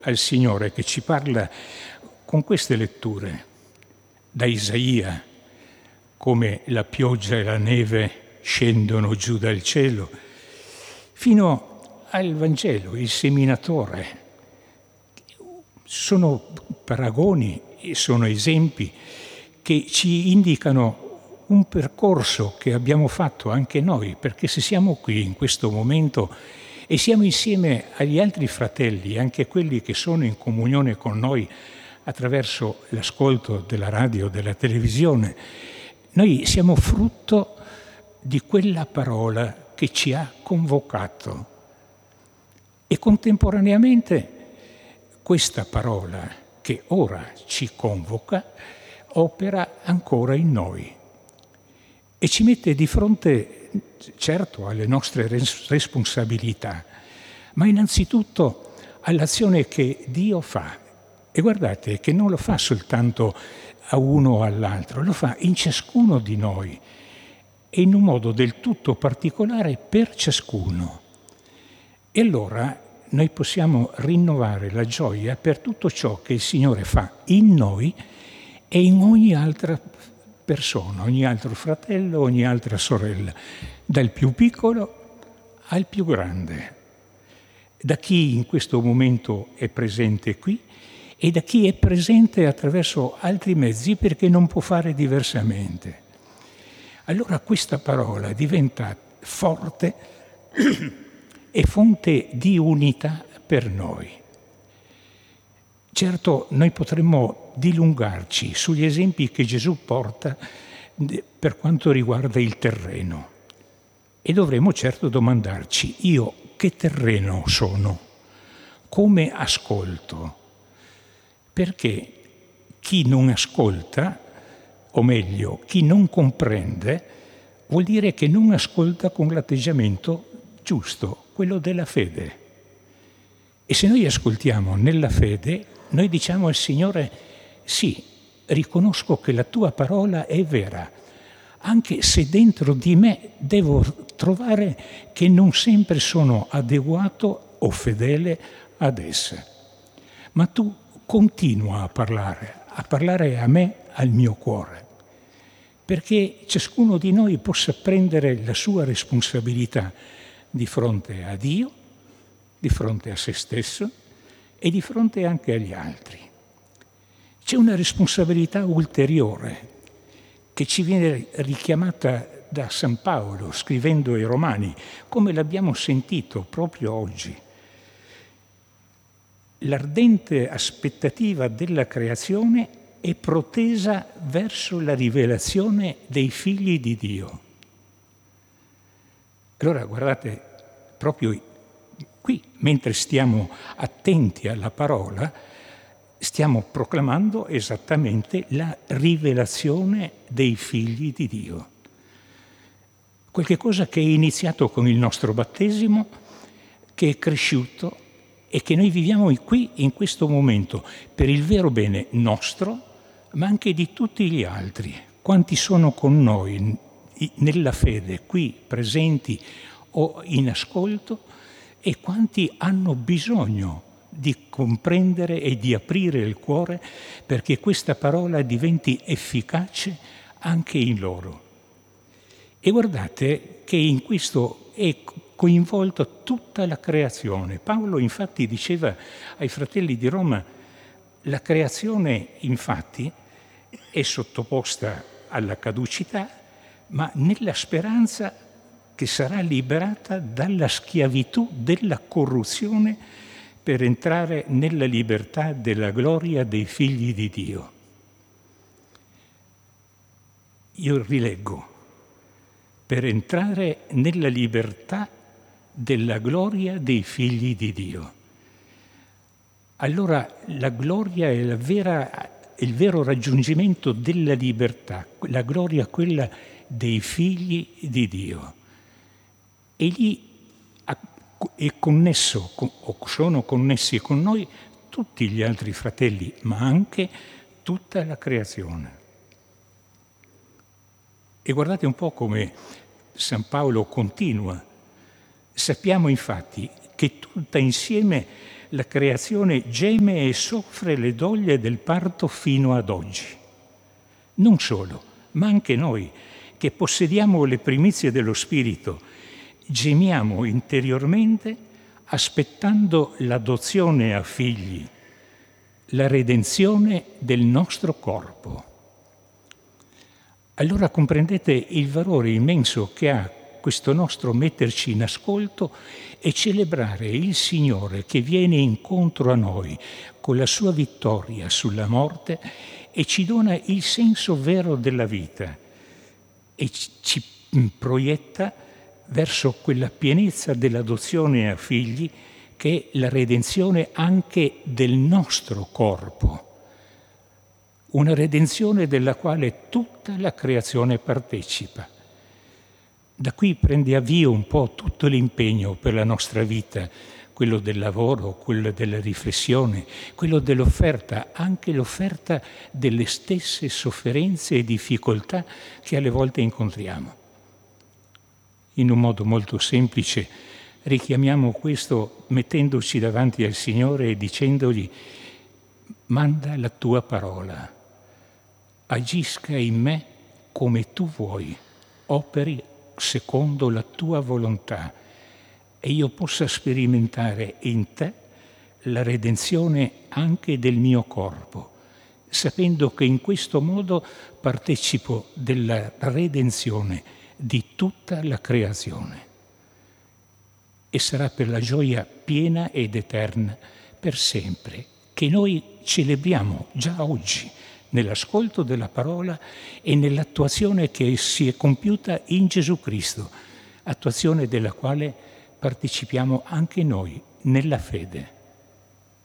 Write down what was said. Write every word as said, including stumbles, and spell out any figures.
al Signore che ci parla con queste letture, da Isaia, come la pioggia e la neve scendono giù dal cielo, fino al Vangelo, il seminatore. Sono paragoni e sono esempi che ci indicano un percorso che abbiamo fatto anche noi, perché se siamo qui in questo momento e siamo insieme agli altri fratelli, anche quelli che sono in comunione con noi attraverso l'ascolto della radio, della televisione, noi siamo frutto di quella parola che ci ha convocato. E contemporaneamente questa parola che ora ci convoca opera ancora in noi e ci mette di fronte, certo, alle nostre responsabilità, ma innanzitutto all'azione che Dio fa. E guardate che non lo fa soltanto a uno o all'altro, lo fa in ciascuno di noi e in un modo del tutto particolare per ciascuno. E allora noi possiamo rinnovare la gioia per tutto ciò che il Signore fa in noi e in ogni altra persona, ogni altro fratello, ogni altra sorella, dal più piccolo al più grande, da chi in questo momento è presente qui e da chi è presente attraverso altri mezzi perché non può fare diversamente. Allora questa parola diventa forte e fonte di unità per noi. Certo, noi potremmo dilungarci sugli esempi che Gesù porta per quanto riguarda il terreno e dovremmo certo domandarci: io che terreno sono? Come ascolto? Perché chi non ascolta, o meglio, chi non comprende, vuol dire che non ascolta con l'atteggiamento giusto, quello della fede. E se noi ascoltiamo nella fede, noi diciamo al Signore: sì, riconosco che la tua parola è vera, anche se dentro di me devo trovare che non sempre sono adeguato o fedele ad essa. Ma tu continua a parlare, a parlare a me, al mio cuore, perché ciascuno di noi possa prendere la sua responsabilità di fronte a Dio, di fronte a se stesso e di fronte anche agli altri. C'è una responsabilità ulteriore che ci viene richiamata da San Paolo scrivendo ai Romani, come l'abbiamo sentito proprio oggi. L'ardente aspettativa della creazione è protesa verso la rivelazione dei figli di Dio. Allora guardate, proprio qui, mentre stiamo attenti alla parola, stiamo proclamando esattamente la rivelazione dei figli di Dio. Qualche cosa che è iniziato con il nostro battesimo, che è cresciuto e che noi viviamo qui in questo momento per il vero bene nostro, ma anche di tutti gli altri. Quanti sono con noi nella fede, qui presenti o in ascolto, e quanti hanno bisogno di comprendere e di aprire il cuore perché questa parola diventi efficace anche in loro. E guardate che in questo è coinvolta tutta la creazione. Paolo infatti diceva ai fratelli di Roma: la creazione infatti è sottoposta alla caducità, ma nella speranza che sarà liberata dalla schiavitù della corruzione per entrare nella libertà della gloria dei figli di Dio. Io rileggo: per entrare nella libertà della gloria dei figli di Dio. Allora la gloria è la vera, il vero raggiungimento della libertà, la gloria quella dei figli di Dio. E lì è connesso, o sono connessi con noi tutti gli altri fratelli, ma anche tutta la creazione. E guardate un po' come San Paolo continua. Sappiamo infatti che tutta insieme la creazione geme e soffre le doglie del parto fino ad oggi. Non solo, ma anche noi, che possediamo le primizie dello Spirito, gemiamo interiormente aspettando l'adozione a figli, la redenzione del nostro corpo. Allora comprendete il valore immenso che ha questo nostro metterci in ascolto e celebrare il Signore che viene incontro a noi con la sua vittoria sulla morte e ci dona il senso vero della vita e ci proietta verso quella pienezza dell'adozione a figli che è la redenzione anche del nostro corpo. Una redenzione della quale tutta la creazione partecipa. Da qui prende avvio un po' tutto l'impegno per la nostra vita, quello del lavoro, quello della riflessione, quello dell'offerta, anche l'offerta delle stesse sofferenze e difficoltà che alle volte incontriamo. In un modo molto semplice richiamiamo questo mettendoci davanti al Signore e dicendogli: manda la tua parola, agisca in me come tu vuoi, operi secondo la tua volontà e io possa sperimentare in te la redenzione anche del mio corpo, sapendo che in questo modo partecipo della redenzione di tutta la creazione. E sarà per la gioia piena ed eterna per sempre che noi celebriamo già oggi nell'ascolto della parola e nell'attuazione che si è compiuta in Gesù Cristo, attuazione della quale partecipiamo anche noi nella fede.